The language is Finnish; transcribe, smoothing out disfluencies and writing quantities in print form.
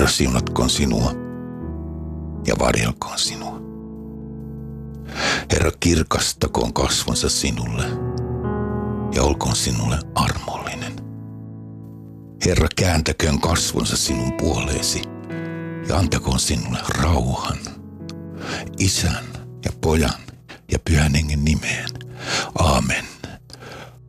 Herra, siunatkoon sinua ja varjelkoon sinua. Herra, kirkastakoon kasvonsa sinulle ja olkoon sinulle armollinen. Herra, kääntäköön kasvonsa sinun puoleesi ja antakoon sinulle rauhan. Isän ja Pojan ja Pyhän Hengen nimeen. Aamen.